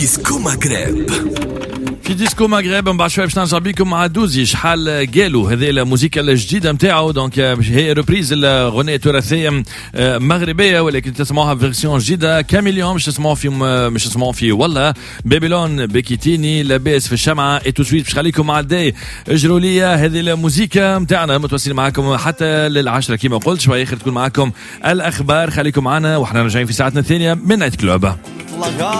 ديسكو مغرب. في ديسكو مغرب من بعد شوي باش نرجع بيكم مع دوزي شحال قالوا هذه الموسيقى الجديده نتاعو. دونك هي ريبريز الاغنيه التراثيه مغربيه ولكن تسمعوها فيرسيون جديده كاميليون. مش تسمعوا في والله بابلون بكيتيني لاباس في الشمعه اي تو سويت باش خليكم مع الداي. اجروا لي هذه الموسيقى نتاعنا متواصلين معكم حتى للعشرة كما قلت. شوي اخر تكون معكم الاخبار. خليكم معنا وحنا راجعين في ساعتنا الثانيه من نايت كلوب.